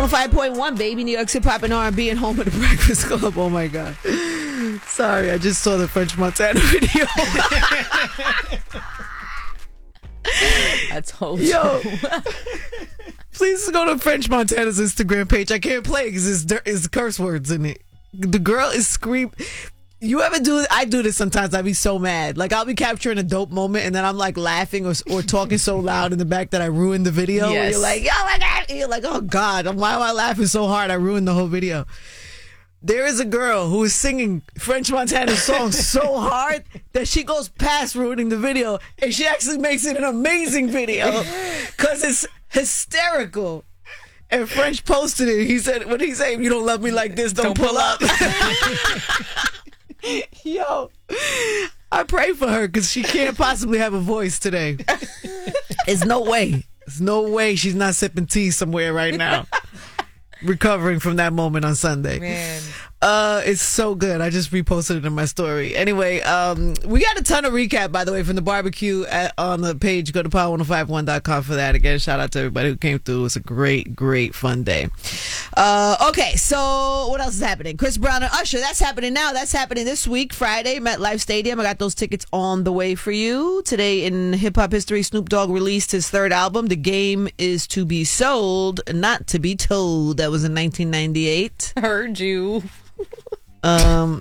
105.1, baby. New York's hip hop and R&B and home of the Breakfast Club. Oh my God. Sorry, I just saw the French Montana video. I told Yo. you. Please go to French Montana's Instagram page. I can't play because there's curse words in it. The girl is screaming. You ever do? I do this sometimes. I'd be so mad. Like, I'll be capturing a dope moment and then I'm like laughing or talking so loud in the back that I ruined the video. Yes. Where you're like, oh my God. And you're like, oh God, why am I laughing so hard? I ruined the whole video. There is a girl who is singing French Montana's song so hard that she goes past ruining the video and she actually makes it an amazing video because it's hysterical. And French posted it. He said, what did he say? If you don't love me like this, don't pull up. Yo, I pray for her because she can't possibly have a voice today. There's no way. There's no way she's not sipping tea somewhere right now. Recovering from that moment on Sunday. Man. It's so good. I just reposted it in my story. Anyway, we got a ton of recap, by the way, from the barbecue on the page. Go to power1051.com for that. Again, shout out to everybody who came through. It was a great, great fun day. Okay, so what else is happening? Chris Brown and Usher, that's happening now. That's happening this week, Friday, MetLife Stadium. I got those tickets on the way for you. Today in hip-hop history, Snoop Dogg released his third album. The Game Is to Be Sold, Not to Be Told. That was in 1998. Heard you. I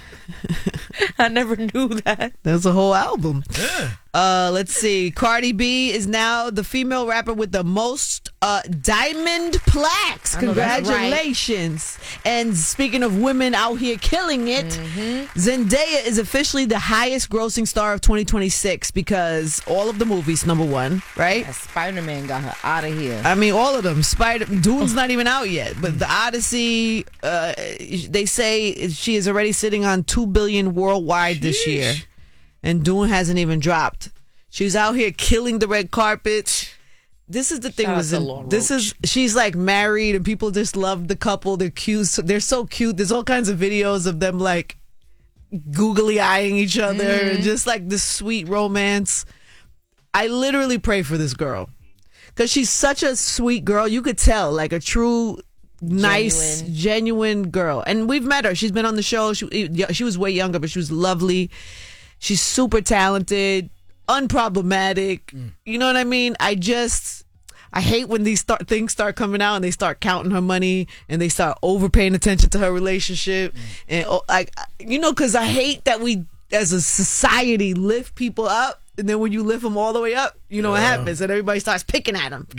never knew that. There's a whole album. Yeah. Let's see. Cardi B is now the female rapper with the most diamond plaques. I know that's right. Congratulations. And speaking of women out here killing it, Zendaya is officially the highest grossing star of 2026 because all of the movies, number one, right? That Spider-Man got her out of here. I mean, all of them. Dune's not even out yet, but the Odyssey, they say she is already sitting on $2 billion worldwide this year. And Dune hasn't even dropped. She's out here killing the red carpet. This is the thing she's like married and people just love the couple. They're cute. They're so cute. There's all kinds of videos of them like googly eyeing each other and just like this sweet romance. I literally pray for this girl because she's such a sweet girl. You could tell, like a true nice, genuine girl. And we've met her. She's been on the show. She was way younger, but she was lovely. She's super talented, unproblematic. You know what I mean? I hate when these things start coming out and they start counting her money and they start overpaying attention to her relationship. And because I hate that we, as a society, lift people up. And then when you lift them all the way up, you know what happens? And everybody starts picking at them.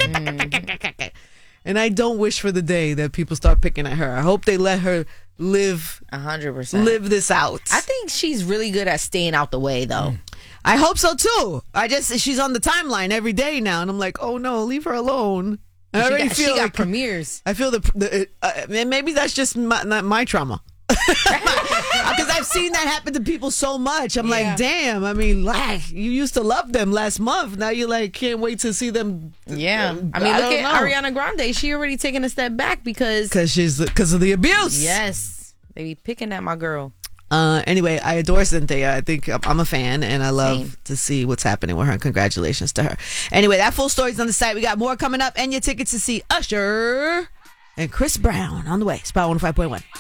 And I don't wish for the day that people start picking at her. I hope they let her live 100%. Live this out. I think she's really good at staying out the way, though. I hope so too. She's on the timeline every day now, and I'm like, oh no, leave her alone. She got premieres. I feel maybe that's just my trauma. Because I've seen that happen to people so much. I'm like, damn. I mean, you used to love them last month. Now you like can't wait to see them. Yeah, I mean, look at Ariana Grande. She already taking a step back because of the abuse. Yes, they be picking at my girl. Anyway, I adore Zendaya. I think I'm a fan, and I love to see what's happening with her. And congratulations to her. Anyway, that full story's on the site. We got more coming up, and your tickets to see Usher and Chris Brown on the way. Spot 105.1.